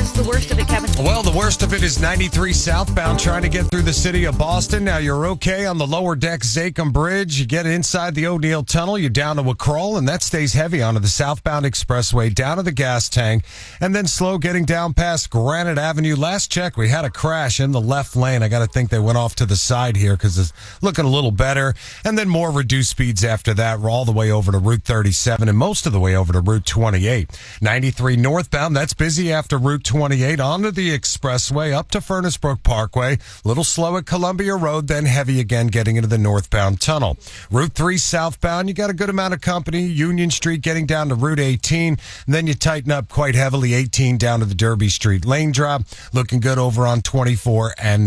is the worst of it, Kevin? Well, the worst of it is 93 southbound trying to get through the city of Boston. Now you're okay on the lower deck Zakim Bridge. You get inside the O'Neill Tunnel, you're down to Wacroll, and that stays heavy onto the southbound expressway, down to the gas tank, and then slow getting down past Granite Avenue. Last check, we had a crash in the left lane. I got to think they went off to the side here because it's looking a little better. And then more reduced speeds after that. We're all the way over to Route 37 and most of the way over to Route 28. 93 northbound, that's busy after Route 28 onto the expressway up to Furnace Brook Parkway. Little slow at Columbia Road, then heavy again getting into the northbound tunnel. Route 3 southbound, you got a good amount of company. Union Street getting down to Route 18. And then you tighten up quite heavily 18 down to the Derby Street lane drop. Looking good over on 24 and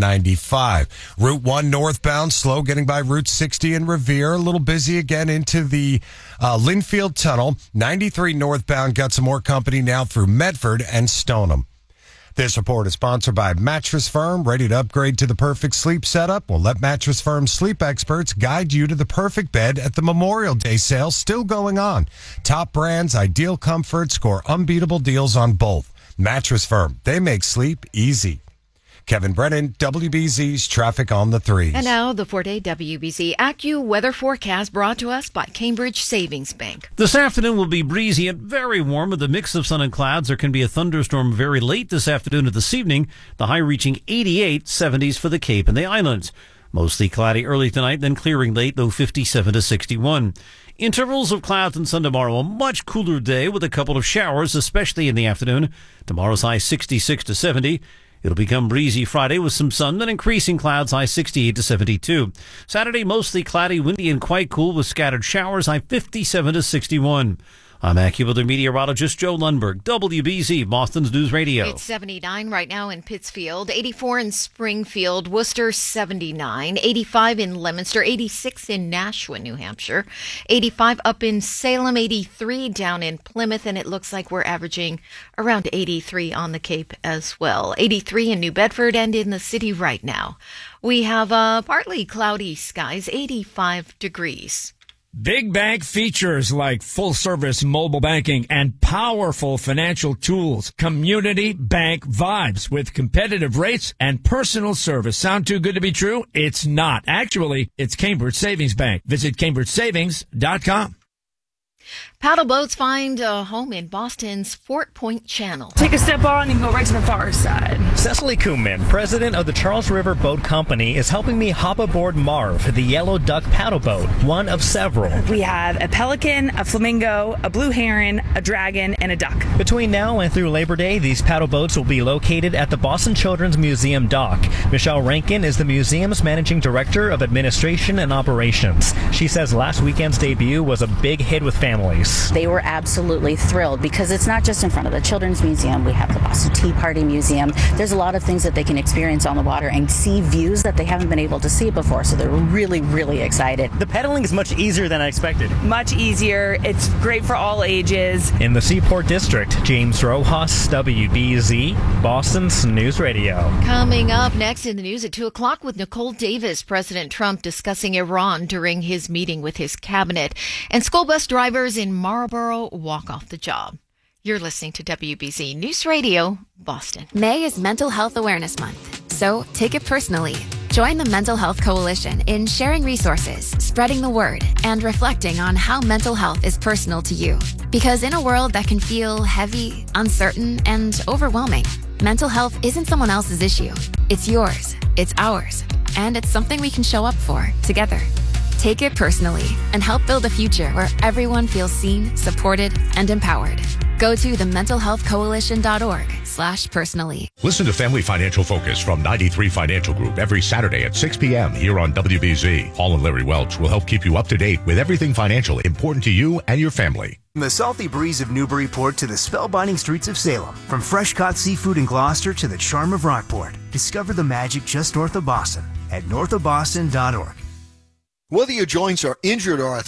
95. Route 1 northbound, slow getting by Route 60 and Revere. A little busy again into the Linfield Tunnel. 93 northbound got some more company now through Medford and Stoneham. This report is sponsored by Mattress Firm. Ready to upgrade to the perfect sleep setup? Well, let Mattress Firm's sleep experts guide you to the perfect bed at the Memorial Day sale still going on. Top brands, ideal comfort, score unbeatable deals on both. Mattress Firm, they make sleep easy. Kevin Brennan, WBZ's Traffic on the 3s. And now the 4-day WBZ AccuWeather forecast brought to us by Cambridge Savings Bank. This afternoon will be breezy and very warm with a mix of sun and clouds. There can be a thunderstorm very late this afternoon or this evening. The high reaching 88, 70s for the Cape and the Islands. Mostly cloudy early tonight, then clearing late, though 57 to 61. Intervals of clouds and sun tomorrow. A much cooler day with a couple of showers, especially in the afternoon. Tomorrow's high 66 to 70. It'll become breezy Friday with some sun, then increasing clouds, high 68 to 72. Saturday, mostly cloudy, windy, and quite cool with scattered showers, high 57 to 61. I'm AccuWeather meteorologist Joe Lundberg, WBZ, Boston's News Radio. It's 79 right now in Pittsfield, 84 in Springfield, Worcester 79, 85 in Leominster, 86 in Nashua, New Hampshire, 85 up in Salem, 83 down in Plymouth, and it looks like we're averaging around 83 on the Cape as well. 83 in New Bedford and in the city right now. We have partly cloudy skies, 85 degrees. Big bank features like full-service mobile banking and powerful financial tools. Community bank vibes with competitive rates and personal service. Sound too good to be true? It's not. Actually, it's Cambridge Savings Bank. Visit CambridgeSavings.com. Paddle boats find a home in Boston's Fort Point Channel. Take a step on and go right to the far side. Cecily Kuhlman, president of the Charles River Boat Company, is helping me hop aboard Marv, the yellow duck paddle boat, one of several. We have a pelican, a flamingo, a blue heron, a dragon, and a duck. Between now and through Labor Day, these paddle boats will be located at the Boston Children's Museum dock. Michelle Rankin is the museum's managing director of administration and operations. She says last weekend's debut was a big hit with families. They were absolutely thrilled because it's not just in front of the Children's Museum. We have the Boston Tea Party Museum. There's a lot of things that they can experience on the water and see views that they haven't been able to see before. So they're really, really excited. The pedaling is much easier than I expected. Much easier. It's great for all ages. In the Seaport District, James Rojas, WBZ, Boston's News Radio. Coming up next in the news at 2 o'clock with Nicole Davis, President Trump discussing Iran during his meeting with his cabinet. And school bus drivers in Marlboro walk off the job. You're listening to WBZ News Radio, Boston. May is Mental Health Awareness Month, so take it personally. Join the Mental Health Coalition in sharing resources, spreading the word, and reflecting on how mental health is personal to you. Because in a world that can feel heavy, uncertain, and overwhelming, mental health isn't someone else's issue. It's yours, it's ours, and it's something we can show up for together. Take it personally and help build a future where everyone feels seen, supported, and empowered. Go to thementalhealthcoalition.org/personally. Listen to Family Financial Focus from 93 Financial Group every Saturday at 6 p.m. here on WBZ. Paul and Larry Welch will help keep you up to date with everything financial important to you and your family. From the salty breeze of Newburyport to the spellbinding streets of Salem, from fresh-caught seafood in Gloucester to the charm of Rockport, discover the magic just north of Boston at northofboston.org. Whether your joints are injured or